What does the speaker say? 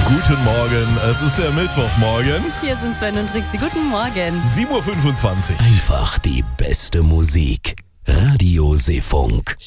Guten Morgen, es ist der Mittwochmorgen. Hier sind Sven und Trixi. Guten Morgen. 7.25 Uhr. Einfach die beste Musik. Radio Seefunk.